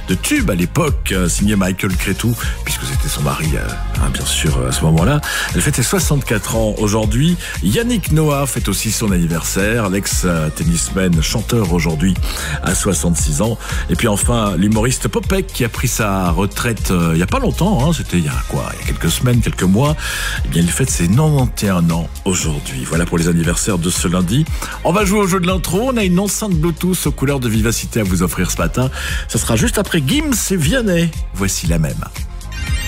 de tube à l'époque, signé Michael Cretu, puisque c'était son mari, bien sûr, à ce moment-là. Elle fête ses 64 ans aujourd'hui. Yannick Noah fête aussi son anniversaire, l'ex-tennisman, chanteur aujourd'hui à 66 ans. Et puis enfin, l'humoriste Popek qui a pris sa retraite il y a pas longtemps, c'était il y a quelques semaines, quelques mois. Eh bien, il fête ses 91 ans aujourd'hui. Voilà pour les anniversaires de ce lundi. On va jouer au jeu de l'intro. On a une enceinte Bluetooth aux couleurs de vivacité à vous offrir ce matin. Ça sera juste après Gims et Vianney. Voici la même.